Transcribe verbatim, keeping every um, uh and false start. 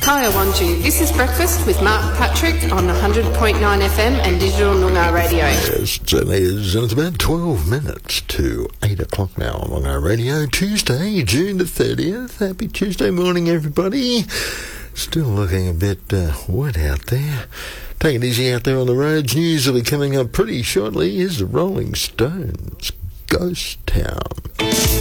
Hi, Awanju. This is Breakfast with Mark Patrick on one hundred point nine F M and Digital Noongar Radio. Yes, it is, and it's about twelve minutes to eight o'clock now on Noongar Radio. Tuesday, June the thirtieth. Happy Tuesday morning, everybody. Still looking a bit uh, wet out there. Take it easy out there on the roads. News will be coming up pretty shortly. Here's the Rolling Stones, Ghost Town.